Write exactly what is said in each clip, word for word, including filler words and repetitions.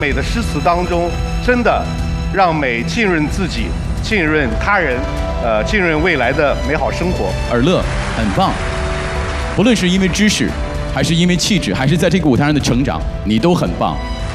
美的诗词当中，真的让美浸润自己，浸润他人，呃，浸润未来的美好生活。 尔乐很棒，不论是因为知识，还是因为气质，还是在这个舞台上的成长，你都很棒。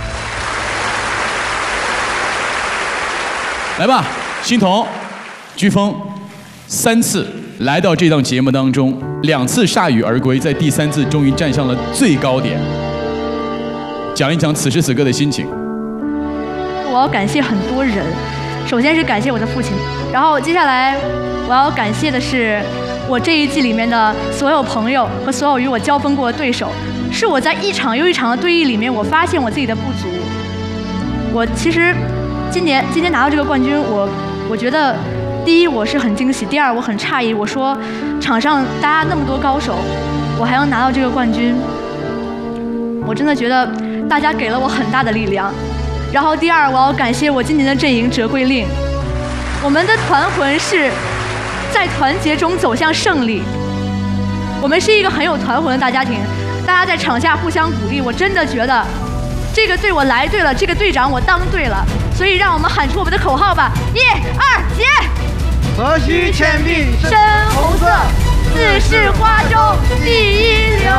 来吧，欣桐、飓风，三次来到这档节目当中，两次铩羽而归，在第三次终于站上了最高点。讲一讲此时此刻的心情。 我要感谢很多人，首先是感谢我的父亲，然后接下来我要感谢的是我这一季里面的所有朋友和所有与我交锋过的对手。是我在一场又一场的对弈里面，我发现我自己的不足。我其实今年今天拿到这个冠军，我我觉得第一我是很惊喜，第二我很诧异。我说场上大家那么多高手，我还能拿到这个冠军，我真的觉得大家给了我很大的力量。然后第二，我要感谢我今年的阵营哲桂令，我们的团魂是在团结中走向胜利。我们是一个很有团魂的大家庭，大家在场下互相鼓励，我真的觉得这个队我来对了，这个队长我当对了。所以让我们喊出我们的口号吧！一二起！ 何须倩碧深红色，自是花中第一流。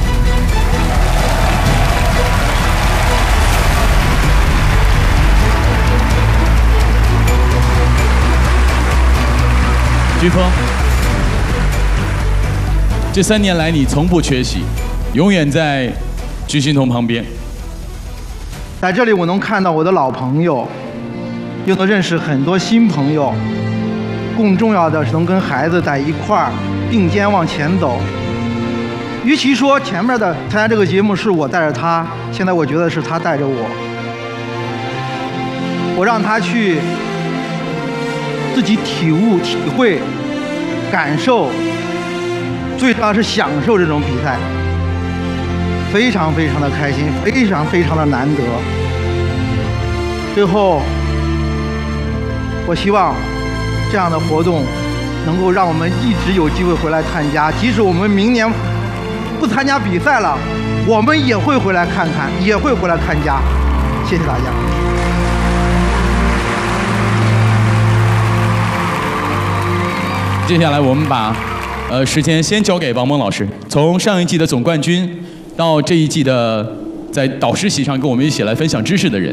飓风，这三年来你从不缺席，永远在居欣桐旁边。 在这里我能看到我的老朋友，又能认识很多新朋友，更重要的是能跟孩子在一块儿并肩往前走。与其说前面的参加这个节目是我带着他，现在我觉得是他带着我，我让他去自己体悟、体会、感受，最重要是享受这种比赛。非常非常的开心，非常非常的难得。最后，我希望这样的活动能够让我们一直有机会回来参加，即使我们明年不参加比赛了，我们也会回来看看，也会回来参加。谢谢大家。 接下来我们把呃时间先交给王蒙老师，从上一季的总冠军到这一季的在导师席上跟我们一起来分享知识的人。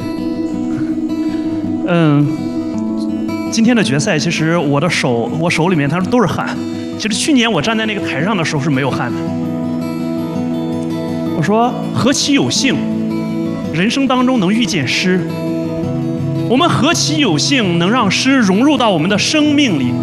嗯，今天的决赛其实我的手我手里面它都是汗。其实去年我站在那个台上的时候是没有汗的。我说何其有幸，人生当中能遇见诗。我们何其有幸能让诗融入到我们的生命里。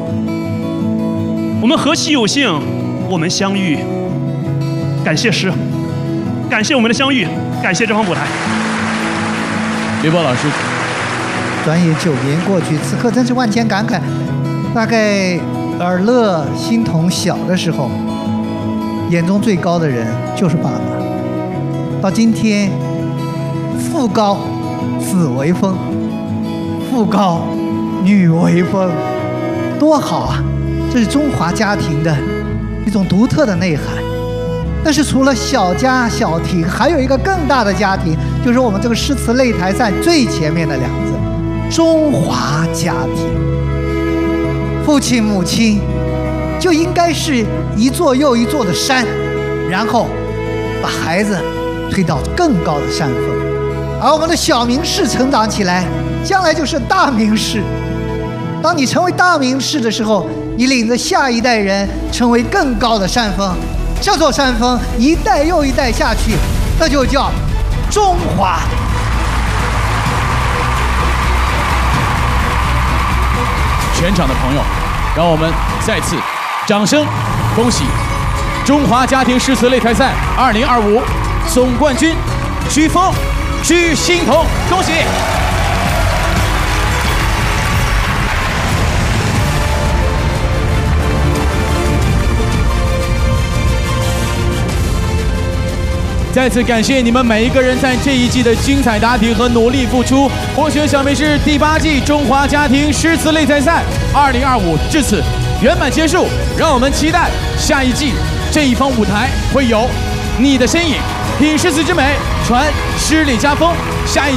我们何其有幸，我们相遇。感谢诗，感谢我们的相遇，感谢这方舞台。 刘波老师， 转眼九年过去，此刻真是万千感慨。大概尔乐、欣桐小的时候，眼中最高的人就是爸爸。到今天，父高子为风，父高女为风，多好啊！这是中华家庭的一种独特的内涵。但是除了小家小庭，还有一个更大的家庭，就是我们这个诗词擂台赛最前面的两字——中华家庭。父亲母亲就应该是一座又一座的山，然后把孩子推到更高的山峰。而我们的小名士成长起来，将来就是大名士。当你成为大名士的时候，你领着下一代人成为更高的山峰。这座山峰一代又一代下去，那就叫中华。 全场的朋友，让我们再次掌声恭喜中华家庭诗词擂台赛二零二五总冠军飓风居欣桐，恭喜！再次感谢你们每一个人在这一季的精彩答题和努力付出。获选小梅是第八季中华家庭诗词擂台赛二零二五至此圆满结束，让我们期待下一季这一方舞台会有你的身影，品诗词之美，传诗里家风。下一